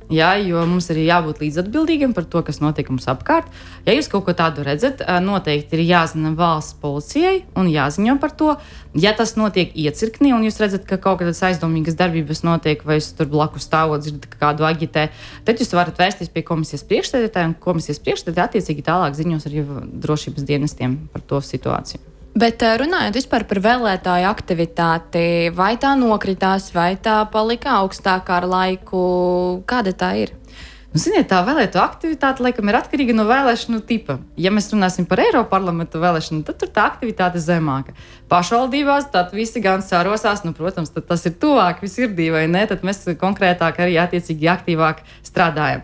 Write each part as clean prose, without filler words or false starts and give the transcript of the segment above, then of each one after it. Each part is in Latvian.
Jā, jo mums ir jābūt līdzatbildīgiem par to, kas notiek mums apkārt. Ja jūs kaut ko tādu redzat, noteikti ir jāzina valsts policijai un jāziņo par to. Ja tas notiek iecirknī un jūs redzat, ka kaut kādas aizdomīgas darbības notiek, vai jūs tur blakus stāvot, dzirdat kādu agitē, tad jūs varat vērsties pie komisijas priekšsēdētāja, un komisijas priekšsēdētāja attiecīgi tālāk ziņos arī drošības dienestiem par to situāciju. Bet runājot vispār par vēlētāju aktivitāti, vai tā nokritās, vai tā palika augstākā ar laiku, kāda tā ir? Ziniet, tā vēlētāju aktivitāte laikam ir atkarīga no vēlēšanu tipa. Ja mēs runāsim par Eiroparlamenta vēlēšanu, tad tur tā aktivitāte ir zemāka. Pašvaldībās tad visi gan sarosās, protams, tas ir tuvāk sirdī, vai ne? Tad mēs konkrētāk arī attiecīgi aktīvāk strādājam.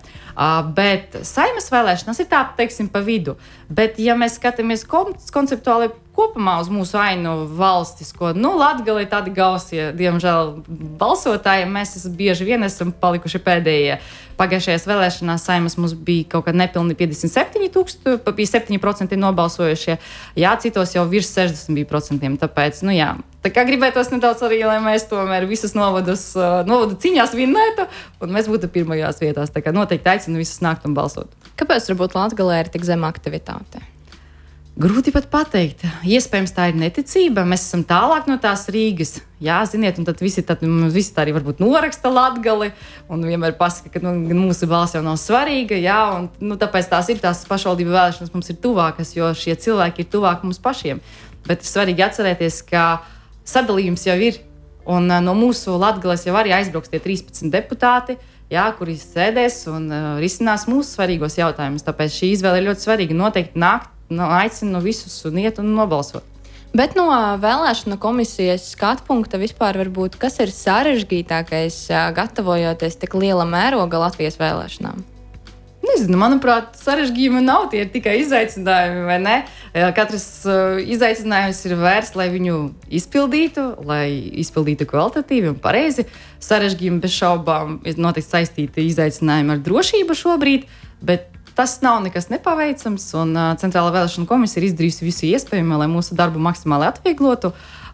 Bet Saeimas vēlēšanas ir tā, teiksim, pa vidu. Bet, ja mēs skatāmies konceptuāli kopumā uz mūsu ainu valstisko, Latgale ir tādi gausie, diemžēl, balsotāji. Mēs bieži vien esam palikuši pēdējie. Pagājušajās vēlēšanās Saeimas mums bija kaut kādi nepilni 57% nobalsojušie. Jā, citos jau virs 60%. Tāpēc, tā kā gribētos nedaudz arī, lai mēs tomēr visas novadu cīņās vinnētu, un mēs būtu pirmajās vietās. Tā kā noteikti aicinu visus nākt un balsot. Kāpēc varbūt Latgalē ir tik zema aktivitāte? Grūti pat pateikt. Iespējams, tā ir neticība. Mēs esam tālāk no tās Rīgas. Jā, ziniet, un tad visi tā arī varbūt noraksta Latgali un vienmēr pasaka, ka mūsu balss jau nav svarīga. Jā, un tāpēc tās pašvaldību vēlēšanas mums ir tuvākas, jo šie cilvēki ir tuvāk mums pašiem. Bet ir svarīgi atcerēties, ka sadalījums jau ir. Un no mūsu Latgales jau arī aizbrauks tie 13 deputāti, kuri sēdēs un risinās mūsu svarīgos jautājumus. Tāpēc šī izvēle ir ļoti svarīga. Noteikti nākt. Aicinu visus un iet un nobalsot. Bet no vēlēšanu komisijas skatu punkta vispār varbūt, kas ir sarežģītākais gatavojoties tik liela mēroga Latvijas vēlēšanām? Nezinu, manuprāt, sarežģījumi nav, tie ir tikai izaicinājumi, vai ne? Katrs izaicinājums ir vērsts, lai viņu izpildītu kvalitatīvi un pareizi. Sarežģījumi bez šaubām ir noteikti saistīti izaicinājumi ar drošību šobrīd, bet tas nav nekas nepaveicams, un Centrālā vēlēšana komisija ir izdarījusi visu iespējamo, lai mūsu darbu maksimāli atvieglotu.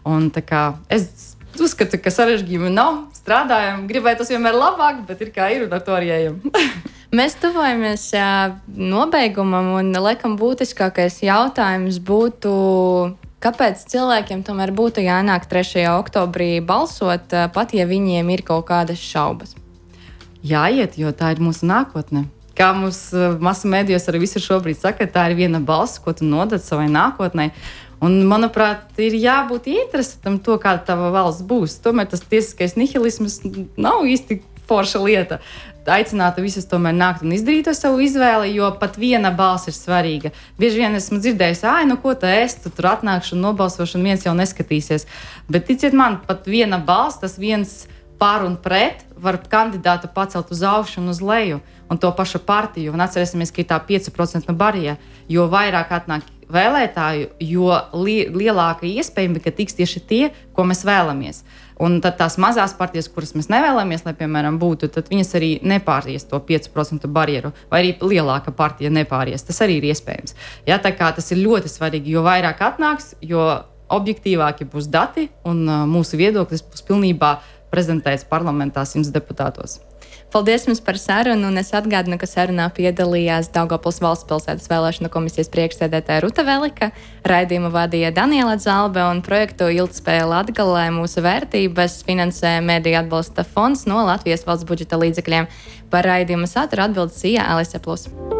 Es uzskatu, ka sarežģījumi nav, strādājam, gribētos vienmēr labāk, bet ir kā ir, un ar to arī ejam. Mēs tuvojamies nobeigumam, un laikam būtiskākais jautājums būtu, kāpēc cilvēkiem tomēr būtu jānāk 3. oktobrī balsot, pat ja viņiem ir kaut kādas šaubas? Jāiet, jo tā ir mūsu nākotne. Kā mums masu mēdījos arī visur šobrīd saka, tā ir viena balss, ko tu nodod savai nākotnē. Un, manuprāt, ir jābūt interesantam to, kāda tava valsts būs. Tomēr tas tiesiskais nihilisms nav īsti forša lieta. Aicinātu visus tomēr nākt un izdarīt to savu izvēli, jo pat viena balss ir svarīga. Bieži vien esmu dzirdējis, ko tu esi, tu tur atnākšu un nobalsošu, un viens jau neskatīsies. Bet ticiet man, pat viena balss, tas viens pār un pret, var kandidātu pacelt uz augšu un uz leju, un to pašu partiju. Un atcerēsimies, ka ir tā 5% barjera. Jo vairāk atnāk vēlētāju, jo lielāka iespējama, ka tiks tieši tie, ko mēs vēlamies. Un tad tās mazās partijas, kuras mēs nevēlamies, lai, piemēram, būtu, tad viņas arī nepāries to 5% barjeru, vai arī lielāka partija nepāries. Tas arī ir iespējams. Jā, tā kā tas ir ļoti svarīgi, jo vairāk atnāks, jo objektīvāki būs dati, un mūsu viedoklis būs pilnībā prezentēts parlamentā 100 deputātos. Paldies jums par sarunu, un es atgādinu, ka sarunā piedalījās Daugavpils valsts pilsētas vēlēšanu komisijas priekšsēdētāja Ruta Velika, raidījumu vadīja Daniela Zalbe, un projektu Ilgtspēja Latgalē mūsu vērtības finansē Mediju atbalsta fonds no Latvijas valsts budžeta līdzekļiem. Par raidījumu saturu atbild Sija Alise Plus.